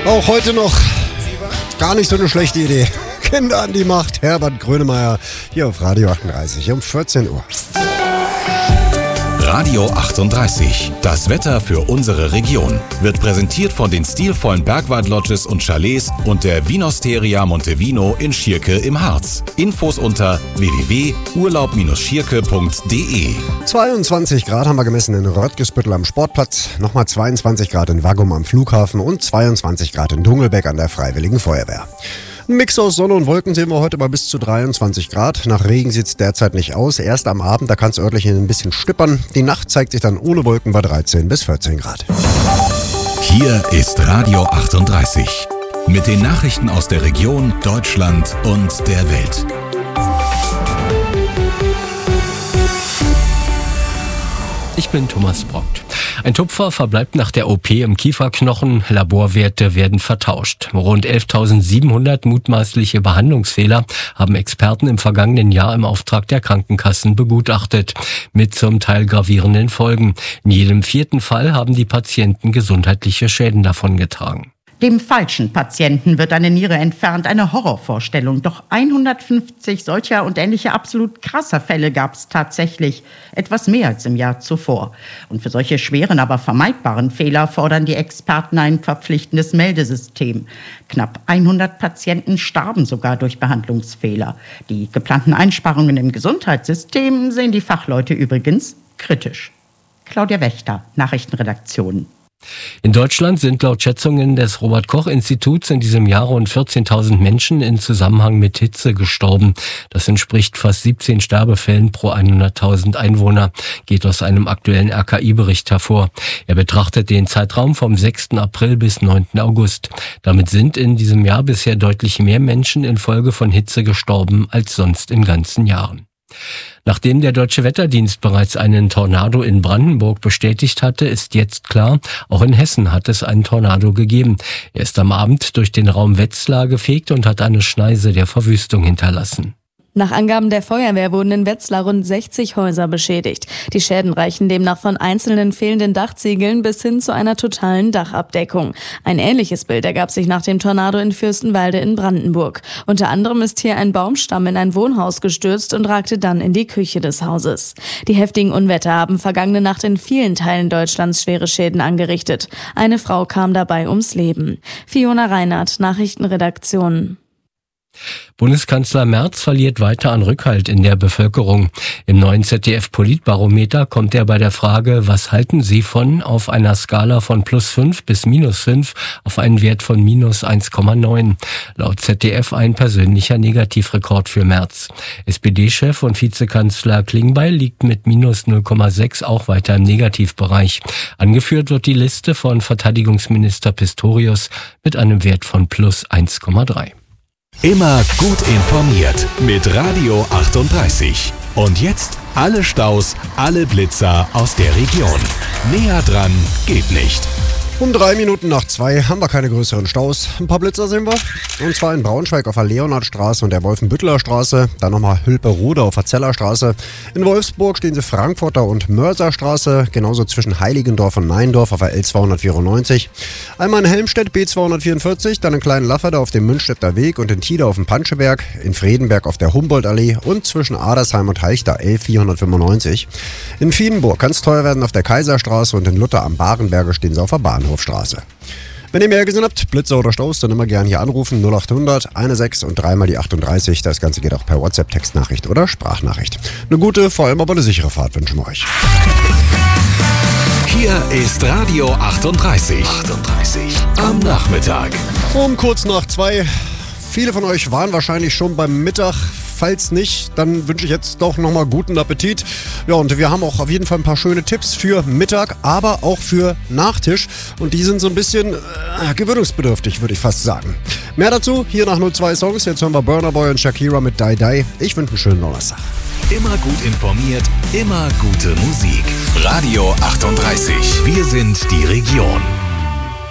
Auch heute noch gar nicht so eine schlechte Idee. Kinder an die Macht, Herbert Grönemeyer, hier auf Radio 38 um 14 Uhr. Radio 38, das Wetter für unsere Region, wird präsentiert von den stilvollen Bergwald-Lodges und Chalets und der Winosteria Montevino in Schierke im Harz. Infos unter www.urlaub-schierke.de. 22 Grad haben wir gemessen in Röttgesbüttel am Sportplatz, nochmal 22 Grad in Waggum am Flughafen und 22 Grad in Dungelbeck an der Freiwilligen Feuerwehr. Ein Mix aus Sonne und Wolken sehen wir heute bei bis zu 23 Grad. Nach Regen sieht es derzeit nicht aus. Erst am Abend, da kann es örtlich ein bisschen stippern. Die Nacht zeigt sich dann ohne Wolken bei 13 bis 14 Grad. Hier ist Radio 38 mit den Nachrichten aus der Region, Deutschland und der Welt. Ich bin Thomas Brockt. Ein Tupfer verbleibt nach der OP im Kieferknochen. Laborwerte werden vertauscht. Rund 11.700 mutmaßliche Behandlungsfehler haben Experten im vergangenen Jahr im Auftrag der Krankenkassen begutachtet. Mit zum Teil gravierenden Folgen. In jedem vierten Fall haben die Patienten gesundheitliche Schäden davongetragen. Dem falschen Patienten wird eine Niere entfernt, eine Horrorvorstellung. Doch 150 solcher und ähnlicher absolut krasser Fälle gab es tatsächlich. Etwas mehr als im Jahr zuvor. Und für solche schweren, aber vermeidbaren Fehler fordern die Experten ein verpflichtendes Meldesystem. Knapp 100 Patienten starben sogar durch Behandlungsfehler. Die geplanten Einsparungen im Gesundheitssystem sehen die Fachleute übrigens kritisch. Claudia Wächter, Nachrichtenredaktion. In Deutschland sind laut Schätzungen des Robert-Koch-Instituts in diesem Jahr rund 14.000 Menschen in Zusammenhang mit Hitze gestorben. Das entspricht fast 17 Sterbefällen pro 100.000 Einwohner, geht aus einem aktuellen RKI-Bericht hervor. Er betrachtet den Zeitraum vom 6. April bis 9. August. Damit sind in diesem Jahr bisher deutlich mehr Menschen infolge von Hitze gestorben als sonst in ganzen Jahren. Nachdem der Deutsche Wetterdienst bereits einen Tornado in Brandenburg bestätigt hatte, ist jetzt klar, auch in Hessen hat es einen Tornado gegeben. Er ist am Abend durch den Raum Wetzlar gefegt und hat eine Schneise der Verwüstung hinterlassen. Nach Angaben der Feuerwehr wurden in Wetzlar rund 60 Häuser beschädigt. Die Schäden reichen demnach von einzelnen fehlenden Dachziegeln bis hin zu einer totalen Dachabdeckung. Ein ähnliches Bild ergab sich nach dem Tornado in Fürstenwalde in Brandenburg. Unter anderem ist hier ein Baumstamm in ein Wohnhaus gestürzt und ragte dann in die Küche des Hauses. Die heftigen Unwetter haben vergangene Nacht in vielen Teilen Deutschlands schwere Schäden angerichtet. Eine Frau kam dabei ums Leben. Fiona Reinhardt, Nachrichtenredaktion. Bundeskanzler Merz verliert weiter an Rückhalt in der Bevölkerung. Im neuen ZDF-Politbarometer kommt er bei der Frage, was halten Sie von, auf einer Skala von +5 bis -5 auf einen Wert von -1,9. Laut ZDF ein persönlicher Negativrekord für Merz. SPD-Chef und Vizekanzler Klingbeil liegt mit -0,6 auch weiter im Negativbereich. Angeführt wird die Liste von Verteidigungsminister Pistorius mit einem Wert von +1,3. Immer gut informiert mit Radio 38. Und jetzt alle Staus, alle Blitzer aus der Region. Näher dran geht nicht. Um 3 Minuten nach 2 haben wir keine größeren Staus. Ein paar Blitzer sehen wir. Und zwar in Braunschweig auf der Leonhardstraße und der Wolfenbütteler Straße. Dann nochmal Hülperode auf der Zellerstraße. In Wolfsburg stehen sie Frankfurter und Mörserstraße. Genauso zwischen Heiligendorf und Neindorf auf der L294. Einmal in Helmstedt B244. Dann in Kleinlafferde auf dem Münchstädter Weg und in Tida auf dem Panscheberg. In Fredenberg auf der Humboldtallee und zwischen Adersheim und Halchter L495. In Wiedenburg kann es teuer werden auf der Kaiserstraße und in Luther am Barenberger stehen sie auf der Bahnhofstraße. Wenn ihr mehr gesehen habt, Blitzer oder Staus, dann immer gerne hier anrufen. 0800 16 und 3 mal die 38. Das Ganze geht auch per WhatsApp-Textnachricht oder Sprachnachricht. Eine gute, vor allem aber eine sichere Fahrt wünschen wir euch. Hier ist Radio 38. Am Nachmittag. Um kurz nach 2. Viele von euch waren wahrscheinlich schon beim Mittag. Falls nicht, dann wünsche ich jetzt doch nochmal guten Appetit. Ja, und wir haben auch auf jeden Fall ein paar schöne Tipps für Mittag, aber auch für Nachtisch. Und die sind so ein bisschen gewöhnungsbedürftig, würde ich fast sagen. Mehr dazu hier nach nur 2 Songs. Jetzt hören wir Burna Boy und Shakira mit Die Die. Ich wünsche einen schönen Donnerstag. Immer gut informiert, immer gute Musik. Radio 38. Wir sind die Region.